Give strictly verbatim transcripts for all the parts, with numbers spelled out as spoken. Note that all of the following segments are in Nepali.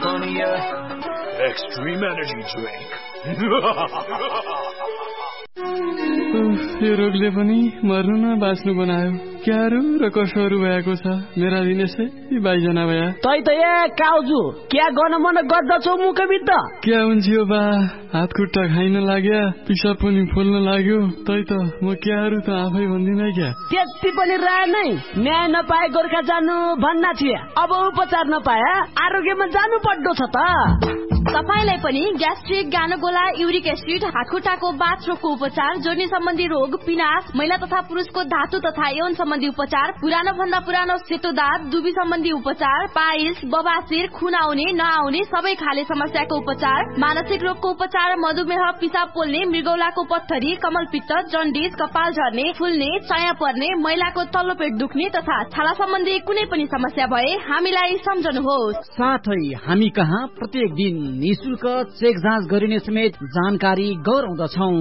Funnier Extreme Energy Drink. यो रोगले पनि मर्नु न बाँच्नु बनायो। क्यारो र कसोहरू भएको छ मेरा दिनेशै यी बाइजना भया। तै त ए काउजु क्या गर्न मन गर्दछौ मुखबिद? क्या हुन्छ यो बा, हात खुट्टा खाइन लाग्यो, पिसाब पनि फुल्न लाग्यो। तै त म क्याहरू त आफै भन्दिन क्या। त्यति पनि रहे नै न्याय नपाए गोर्खा जानु भन्ना थिए। अब उपचार नपाए आरोग्यमा जानु पर्दो छ त। तपाईलाई पनि ग्यास्ट्रिक, गानोगोला, युरिक एसिड, हातखुट्टाको बाथरोगको उपचार, जोर्नी सम्बन्धी रोग, पिनास, महिला तथा पुरुषको धातु तथा यौन सम्बन्धी उपचार, पुरानो भन्दा पुरानो सेतो दाँत, दुबी सम्बन्धी उपचार, पाइल्स, बबासिर, खुन आउने नआउने सबै खाले समस्याको उपचार, मानसिक रोगको उपचार, मधुमेह, पिसाब पोल्ने, मृगौलाको पत्थरी, कमलपित्त, जन्डिस, कपाल झर्ने, फुल्ने, चाया पर्ने, महिलाको तल्लो पेट दुख्ने तथा छाला सम्बन्धी कुनै पनि समस्या भए हामीलाई सम्झनुहोस्। साथै हामी कहाँ प्रत्येक दिन निशुल्क चेक जाँच गरिने समेत जानकारी गराउँदछौं।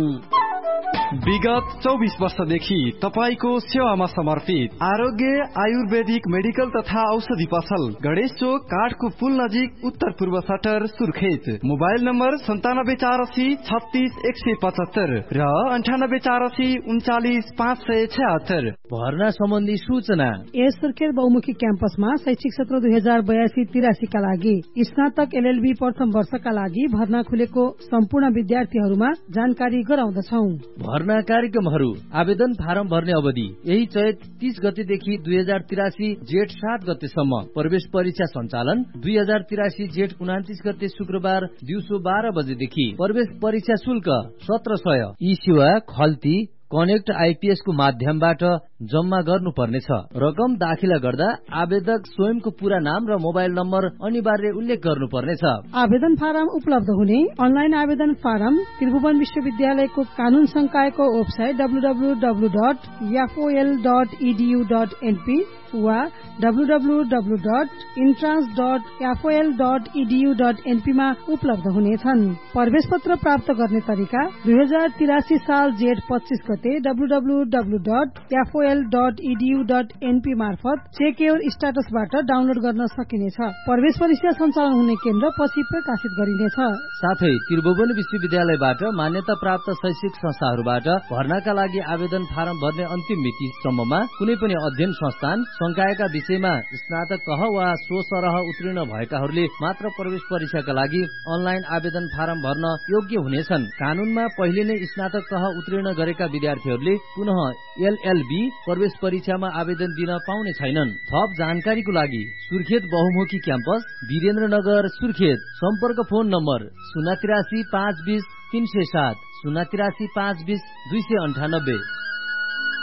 विगत चौबिस वर्षदेखि तपाईको सेवामा समर्पित आरोग्य आयुर्वेदिक मेडिकल तथा औषधि पसल, गणेश चोक, काठको पुल नजिक, उत्तर पूर्व सटर, सुर्खेत। मोबाइल नम्बर सन्तानब्बे चार असी छत्तीस एक सय पचहत्तर र अन्ठानब्बे चार असी उन्चालिस पाँच सय छहत्तर। भर्ना सम्बन्धी सूचना यस सुर्खेत बहुमुखी क्याम्पसमा शैक्षिक सत्र दुई हजार बयासी तिरासी का लागि स्नातक एलएलबी प्रथम वर्षका लागि भर्ना खुलेको सम्पूर्ण विद्यार्थीहरूमा जानकारी गराउँदछौ। भर्ना कार्यक्रमहरू आवेदन फारम भर्ने अवधि यही चैत तीस गतेदेखि दुई हजार तिरासी जेठ सात गतेसम्म। प्रवेश परीक्षा सञ्चालन दुई हजार तिरासी जेठ उनातिस गते शुक्रबार दिउँसो बाह्र बजेदेखि। प्रवेश परीक्षा शुल्क सत्र सय। यी सेवा खल्ती कनेक्ट आइपीएस को माध्यमबाट जम्मा गर्नुपर्नेछ। रकम दाखिला गर्दा आवेदक स्वयंको पूरा नाम र मोबाइल नम्बर अनिवार्य उल्लेख गर्नुपर्नेछ। आवेदन फारम उपलब्ध हुने अनलाइन आवेदन फारम त्रिभुवन विश्वविद्यालयको कानून संकायको website W W W dot एफओएल dot edu dot NP वा W W W dot entrance dot एफओएल dot edu dot NP मा उपलब्ध हुनेछन्। प्रवेश पत्र प्राप्त गर्ने तरिका दुई हजार तिरासी साल जेठ पच्चीस गते W W W dot एफओएल dot edu dot NP मार्फत चेक योर स्टाटसबाट डाउनलोड गर्न सकिनेछ। प्रवेश परीक्षा सञ्चालन हुने केन्द्र पछि प्रकाशित गरिनेछ। साथै त्रिभुवन विश्वविद्यालयबाट मान्यता प्राप्त शैक्षिक संस्थाहरूबाट भर्नाका लागि आवेदन फारम भर्ने अन्तिम मिति सम्ममा कुनै पनि अध्ययन संस्थान संकायका विषयमा स्नातक तह वा सो सरह उत्तीर्ण भएकाहरूले मात्र प्रवेश परीक्षाका लागि अनलाइन आवेदन फारम भर्न योग्य हुनेछन्। कानूनमा पहिले नै स्नातक तह उत्तीर्ण गरेका विद्यार्थीहरूले पुनः एलएलबी प्रवेश परीक्षामा आवेदन दिन पाउने छैनन्। थप जानकारीको लागि सुर्खेत बहुमुखी क्याम्पस वीरेन्द्रनगर सुर्खेत। सम्पर्क फोन नम्बर शून्य तिरासी पाँच बीस तीन सय सात, शून्य तिरासी पाँच बीस दुई सय अन्ठानब्बे।